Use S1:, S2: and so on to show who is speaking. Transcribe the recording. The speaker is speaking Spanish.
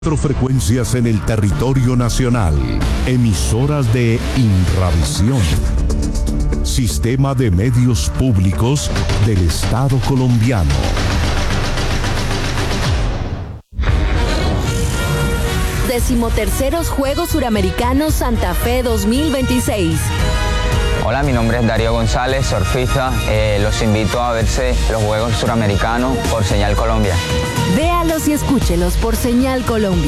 S1: Frecuencias en el territorio nacional. Emisoras de Inravisión. Sistema de Medios Públicos del Estado colombiano.
S2: Decimoterceros Juegos Suramericanos Santa Fe 2026.
S3: Hola, mi nombre es Darío González, surfista. Los invito a verse los Juegos Suramericanos por Señal Colombia.
S2: Véalos y escúchelos por Señal Colombia.